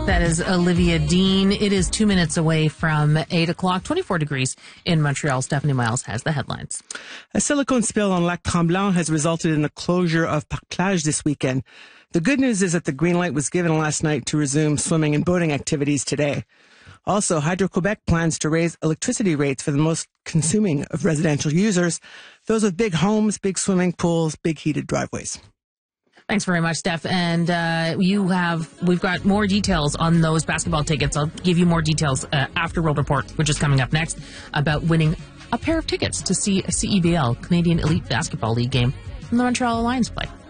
That is Olivia Dean. It is 2 minutes away from 8 o'clock, 24 degrees in Montreal. Stephanie Miles has the headlines. A silicone spill on Lac Tremblant has resulted in the closure of Parc Plage this weekend. The good news is that the green light was given last night to resume swimming and boating activities today. Also, Hydro-Quebec plans to raise electricity rates for the most consuming of residential users, those with big homes, big swimming pools, big heated driveways. Thanks very much, Steph. And we've got more details on those basketball tickets. I'll give you more details after World Report, which is coming up next, about winning a pair of tickets to see a CEBL, Canadian Elite Basketball League game, from the Montreal Alliance play.